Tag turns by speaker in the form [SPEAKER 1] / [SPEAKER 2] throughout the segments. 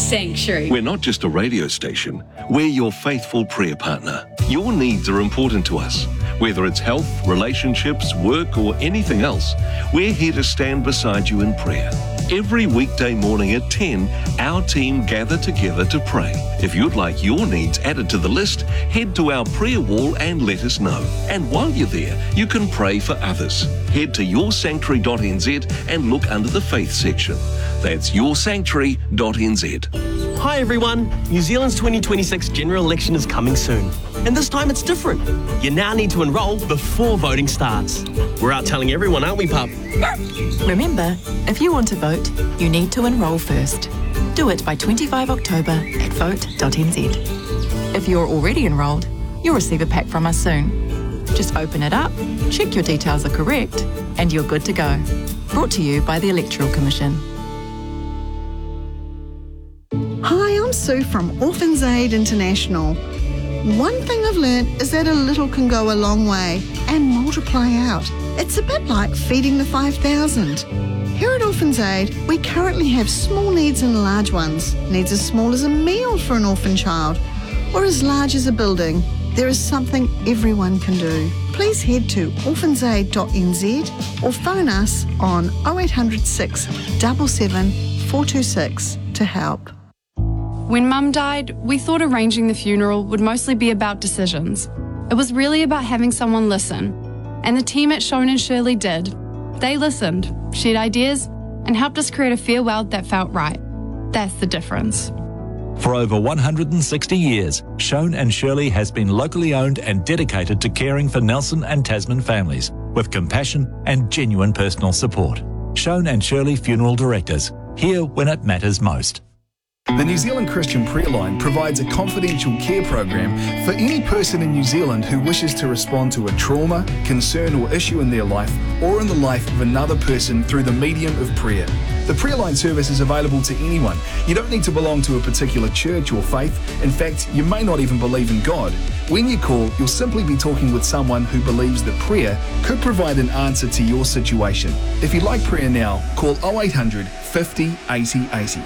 [SPEAKER 1] Sanctuary.
[SPEAKER 2] We're not just a radio station, we're your faithful prayer partner. Your needs are important to us. Whether it's health, relationships, work, or anything else, we're here to stand beside you in prayer. Every weekday morning at 10, our team gather together to pray. If you'd like your needs added to the list, head to our prayer wall and let us know. And while you're there, you can pray for others. Head to yoursanctuary.nz and look under the faith section. That's yoursanctuary.nz.
[SPEAKER 3] Hi everyone, New Zealand's 2026 general election is coming soon. And this time it's different. You now need to enrol before voting starts. We're out telling everyone, aren't we, pup?
[SPEAKER 4] Remember, if you want to vote, you need to enrol first. Do it by 25 October at vote.nz. If you're already enrolled, you'll receive a pack from us soon. Just open it up, check your details are correct, and you're good to go. Brought to you by the Electoral Commission.
[SPEAKER 5] Hi, I'm Sue from Orphans Aid International. One thing I've learnt is that a little can go a long way and multiply out. It's a bit like feeding the 5,000. Here at Orphans Aid, we currently have small needs and large ones. Needs as small as a meal for an orphan child, or as large as a building. There is something everyone can do. Please head to orphansaid.nz or phone us on 0800 6 77 426 to help.
[SPEAKER 6] When Mum died, we thought arranging the funeral would mostly be about decisions. It was really about having someone listen. And the team at Shone and Shirley did. They listened, shared ideas, and helped us create a farewell that felt right. That's the difference.
[SPEAKER 7] For over 160 years, Shone and Shirley has been locally owned and dedicated to caring for Nelson and Tasman families with compassion and genuine personal support. Shone and Shirley Funeral Directors, here when it matters most.
[SPEAKER 8] The New Zealand Christian Prayer Line provides a confidential care program for any person in New Zealand who wishes to respond to a trauma, concern or issue in their life or in the life of another person through the medium of prayer. The Prayer Line service is available to anyone. You don't need to belong to a particular church or faith. In fact, you may not even believe in God. When you call, you'll simply be talking with someone who believes that prayer could provide an answer to your situation. If you'd like prayer now, call 0800 50 80 80.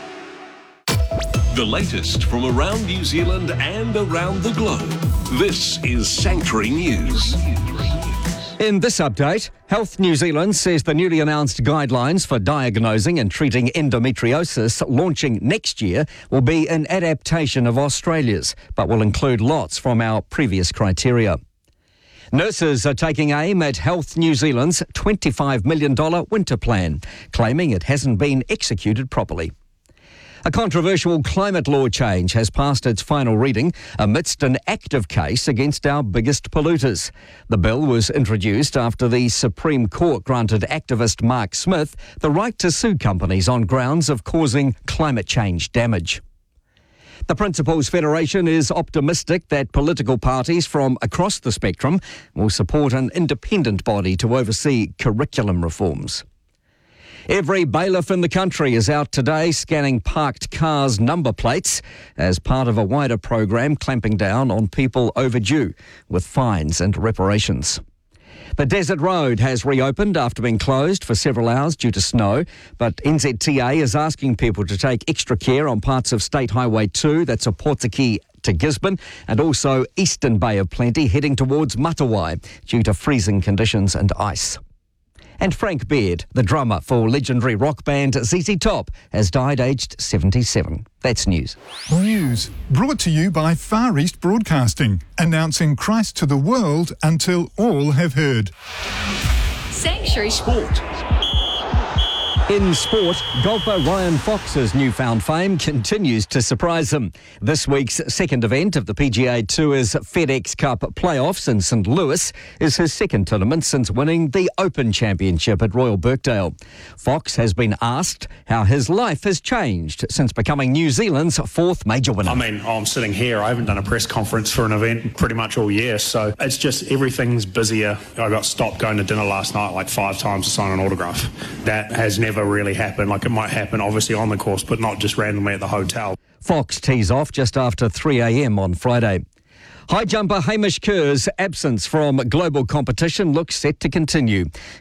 [SPEAKER 2] The latest from around New Zealand and around the globe. This is Sanctuary News.
[SPEAKER 9] In this update, Health New Zealand says the newly announced guidelines for diagnosing and treating endometriosis launching next year will be an adaptation of Australia's, but will include lots from our previous criteria. Nurses are taking aim at Health New Zealand's $25 million winter plan, claiming it hasn't been executed properly. A controversial climate law change has passed its final reading amidst an active case against our biggest polluters. The bill was introduced after the Supreme Court granted activist Mark Smith the right to sue companies on grounds of causing climate change damage. The Principals Federation is optimistic that political parties from across the spectrum will support an independent body to oversee curriculum reforms. Every bailiff in the country is out today scanning parked cars' number plates as part of a wider program clamping down on people overdue with fines and reparations. The Desert Road has reopened after being closed for several hours due to snow, but NZTA is asking people to take extra care on parts of State Highway 2, that's Opotiki to Gisborne, and also Eastern Bay of Plenty heading towards Matawai due to freezing conditions and ice. And Frank Beard, the drummer for legendary rock band ZZ Top, has died aged 77. That's news.
[SPEAKER 10] News brought to you by Far East Broadcasting, announcing Christ to the world until all have heard.
[SPEAKER 1] Sanctuary Sport.
[SPEAKER 9] In sport, golfer Ryan Fox's newfound fame continues to surprise him. This week's second event of the PGA Tour's FedEx Cup playoffs in St. Louis is his second tournament since winning the Open Championship at Royal Birkdale. Fox has been asked how his life has changed since becoming New Zealand's fourth major winner.
[SPEAKER 11] I mean, I'm sitting here. I haven't done a press conference for an event pretty much all year, so it's just everything's busier. I got stopped going to dinner last night like 5 times to sign an autograph. That has never really happen. Like, it might happen obviously on the course, but not just randomly at the hotel.
[SPEAKER 9] Fox tees off just after 3 a.m. on Friday. High jumper Hamish Kerr's absence from global competition looks set to continue.